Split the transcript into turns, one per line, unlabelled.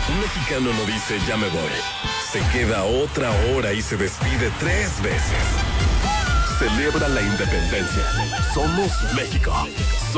Un mexicano no dice ya me voy. Se queda otra hora y se despide 3 veces. Celebra la independencia. Somos México.